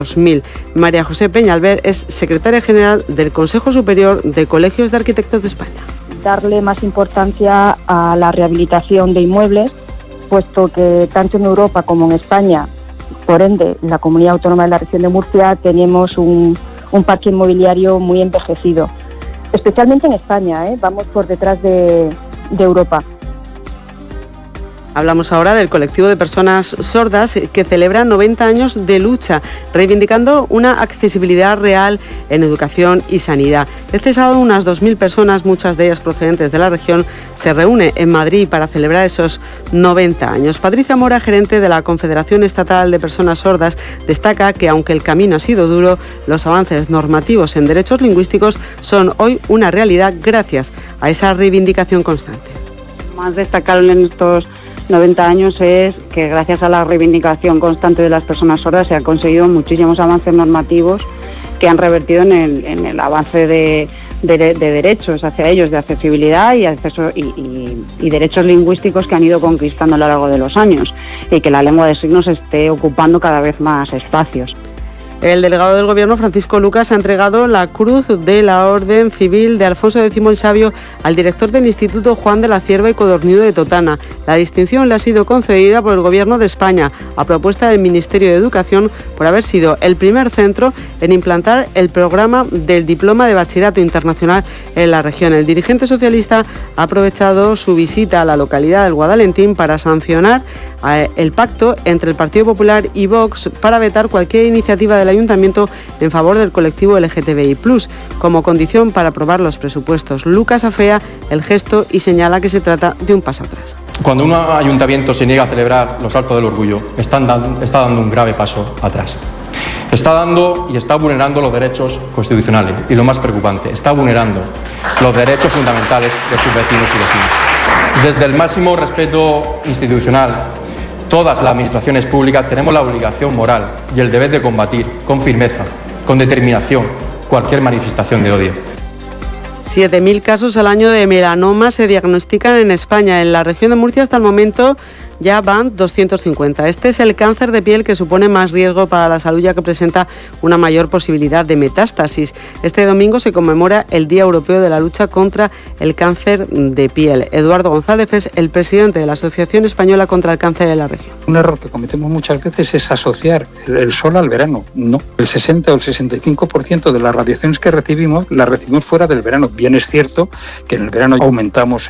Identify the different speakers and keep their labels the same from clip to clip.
Speaker 1: 2000. María José Peñalver es secretaria general del Consejo Superior de Colegios de Arquitectos de España.
Speaker 2: Darle más importancia a la rehabilitación de inmuebles, puesto que tanto en Europa como en España, por ende, la Comunidad Autónoma de la Región de Murcia, tenemos un parque inmobiliario muy envejecido. Especialmente en España, vamos por detrás de Europa.
Speaker 1: Hablamos ahora del colectivo de personas sordas que celebra 90 años de lucha, reivindicando una accesibilidad real en educación y sanidad. Este sábado unas 2.000 personas, muchas de ellas procedentes de la región, se reúne en Madrid para celebrar esos 90 años. Patricia Mora, gerente de la Confederación Estatal de Personas Sordas, destaca que aunque el camino ha sido duro, los avances normativos en derechos lingüísticos son hoy una realidad gracias a esa reivindicación constante.
Speaker 3: Más destacable en estos 90 años es que gracias a la reivindicación constante de las personas sordas se han conseguido muchísimos avances normativos que han revertido en el avance de derechos hacia ellos, de accesibilidad y acceso y derechos lingüísticos que han ido conquistando a lo largo de los años y que la lengua de signos esté ocupando cada vez más espacios.
Speaker 1: El delegado del Gobierno, Francisco Lucas, ha entregado la Cruz de la Orden Civil de Alfonso X el Sabio al director del Instituto Juan de la Cierva y Codorniu de Totana. La distinción le ha sido concedida por el Gobierno de España, a propuesta del Ministerio de Educación, por haber sido el primer centro en implantar el programa del Diploma de Bachillerato Internacional en la región. El dirigente socialista ha aprovechado su visita a la localidad del Guadalentín para sancionar el pacto entre el Partido Popular y Vox para vetar cualquier iniciativa del Ayuntamiento en favor del colectivo LGTBI+, como condición para aprobar los presupuestos. Lucas afea el gesto y señala que se trata de un paso atrás.
Speaker 4: Cuando un ayuntamiento se niega a celebrar los actos del orgullo, está dando un grave paso atrás. Está dando y está vulnerando los derechos constitucionales y, lo más preocupante, está vulnerando los derechos fundamentales de sus vecinos y vecinas. Desde el máximo respeto institucional, todas las administraciones públicas tenemos la obligación moral y el deber de combatir con firmeza, con determinación, cualquier manifestación de odio.
Speaker 1: 7.000 casos al año de melanoma se diagnostican en España. En la región de Murcia hasta el momento ya van 250. Este es el cáncer de piel que supone más riesgo para la salud, ya que presenta una mayor posibilidad de metástasis. Este domingo se conmemora el Día Europeo de la Lucha contra el Cáncer de Piel. Eduardo González es el presidente de la Asociación Española contra el Cáncer en la región.
Speaker 5: Un error que cometemos muchas veces es asociar el sol al verano. No, el 60 o el 65% de las radiaciones que recibimos las recibimos fuera del verano. Bien es cierto que en el verano aumentamos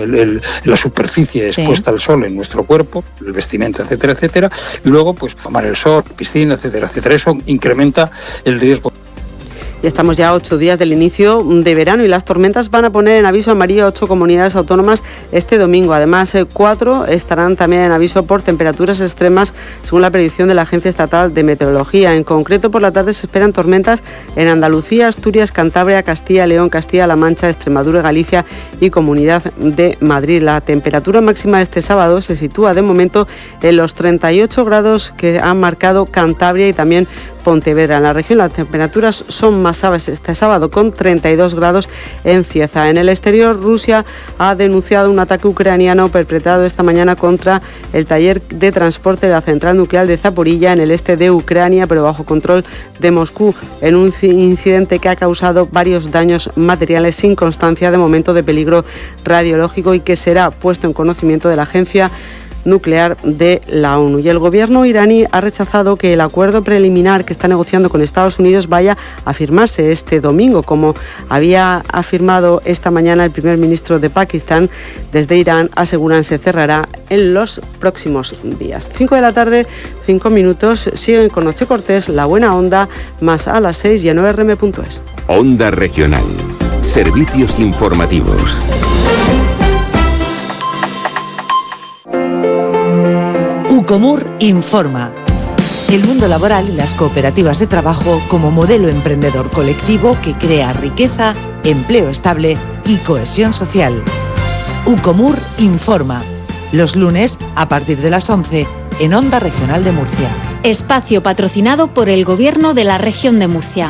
Speaker 5: la superficie expuesta al sol en nuestro cuerpo, el vestimenta, etcétera, etcétera, y luego pues tomar el sol, piscina, etcétera, etcétera. Eso incrementa el riesgo.
Speaker 1: Y estamos ya a 8 días del inicio de verano y las tormentas van a poner en aviso amarillo a 8 comunidades autónomas este domingo. Además, 4 estarán también en aviso por temperaturas extremas, según la predicción de la Agencia Estatal de Meteorología. En concreto, por la tarde se esperan tormentas en Andalucía, Asturias, Cantabria, Castilla, León, Castilla-La Mancha, Extremadura, Galicia y Comunidad de Madrid. La temperatura máxima este sábado se sitúa de momento en los 38 grados que han marcado Cantabria y también Pontevedra. En la región las temperaturas son más suaves este sábado, con 32 grados en Cieza. En el exterior, Rusia ha denunciado un ataque ucraniano perpetrado esta mañana contra el taller de transporte de la central nuclear de Zaporilla en el este de Ucrania, pero bajo control de Moscú, en un incidente que ha causado varios daños materiales sin constancia de momento de peligro radiológico y que será puesto en conocimiento de la Agencia Nuclear de la ONU. Y el gobierno iraní ha rechazado que el acuerdo preliminar que está negociando con Estados Unidos vaya a firmarse este domingo, como había afirmado esta mañana el primer ministro de Pakistán. Desde Irán aseguran se cerrará en los próximos días. 5 de la tarde, 5 minutos. Siguen con Noche Cortés, La Buena Onda, más a las 6 y en ORM.es.
Speaker 6: Onda Regional. Servicios informativos.
Speaker 7: Ucomur informa. El mundo laboral y las cooperativas de trabajo como modelo emprendedor colectivo que crea riqueza, empleo estable y cohesión social. Ucomur informa. Los lunes a partir de las 11 en Onda Regional de Murcia.
Speaker 8: Espacio patrocinado por el Gobierno de la Región de Murcia.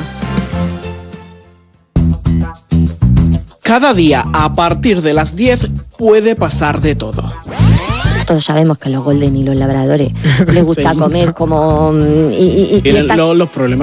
Speaker 9: Cada día a partir de las 10 puede pasar de todo. todos sabemos que a los golden y los labradores les gusta comer como...
Speaker 10: Los problemas